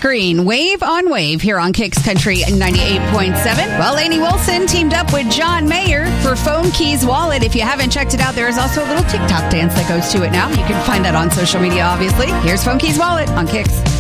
Green, Wave on Wave here on Kicks Country 98.7. Well, Lainey Wilson teamed up with John Mayer for Phone Keys Wallet. If you haven't checked it out, there is also a little TikTok dance that goes to it now. You can find that on social media, obviously. Here's Phone Keys Wallet on Kicks.